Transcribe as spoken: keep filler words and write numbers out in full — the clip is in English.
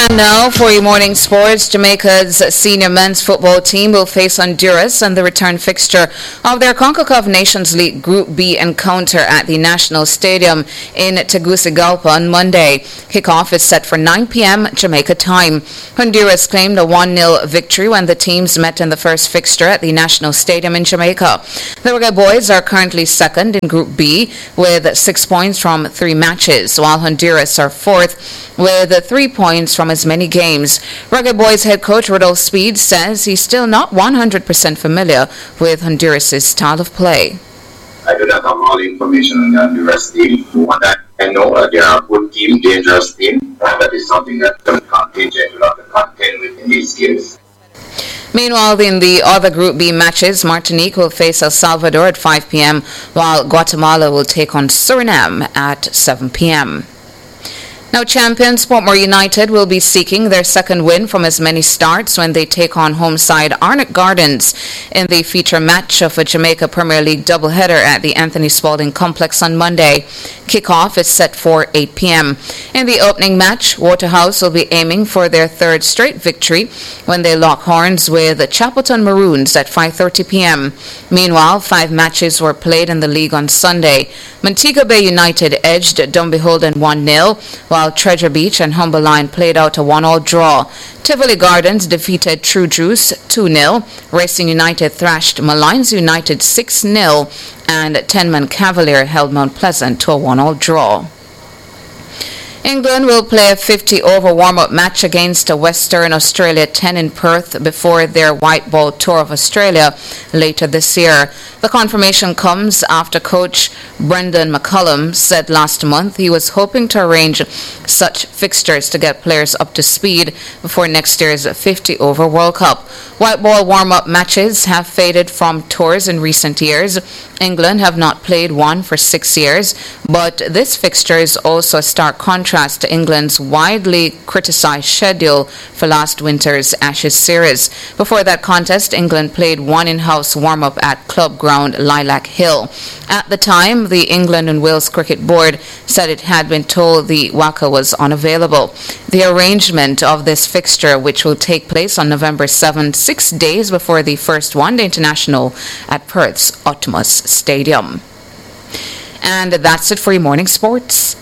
And now for your morning sports, Jamaica's senior men's football team will face Honduras in the return fixture of their CONCACAF Nations League Group B encounter at the National Stadium in Tegucigalpa on Monday. Kickoff is set for nine p.m. Jamaica time. Honduras claimed a one nil victory when the teams met in the first fixture at the National Stadium in Jamaica. The Reggae Boys are currently second in Group B with six points from three matches, while Honduras are fourth with three points from as many games. Reggae Boys head coach Rodolphe Speed says he's still not one hundred percent familiar with Honduras' style of play. I do not have all the information on the Honduras team. What I know, uh, they are a good team, dangerous team, and that is something that the contingent will have to contend with in these games. Meanwhile, in the other Group B matches, Martinique will face El Salvador at five p.m., while Guatemala will take on Suriname at seven p.m. Now, champions Portmore United will be seeking their second win from as many starts when they take on home side Arnott Gardens in the feature match of a Jamaica Premier League doubleheader at the Anthony Spalding Complex on Monday. Kickoff is set for eight p.m. In the opening match, Waterhouse will be aiming for their third straight victory when they lock horns with Chapelton Maroons at five thirty p.m. Meanwhile, five matches were played in the league on Sunday. Montego Bay United edged Dunbeholden one nil, while Treasure Beach and Humber Line played out a one all draw. Tivoli Gardens defeated True Juice two nil. Racing United thrashed Malines United six nil, and Tenman Cavalier held Mount Pleasant to a one all draw. England will play a fifty over warm-up match against Western Australia ten in Perth before their white ball tour of Australia later this year. The confirmation comes after coach Brendan McCullum said last month he was hoping to arrange such fixtures to get players up to speed before next year's fifty over World Cup. White ball warm-up matches have faded from tours in recent years. England have not played one for six years, but this fixture is also a stark contrast to England's widely criticized schedule for last winter's Ashes series. Before that contest, England played one in-house warm-up at Club Ground Lilac Hill. At the time, the England and Wales Cricket Board said it had been told the Waka was unavailable. The arrangement of this fixture, which will take place on November seventh, six days before the first one-day international at Perth's Optimus Stadium. And that's it for your morning sports.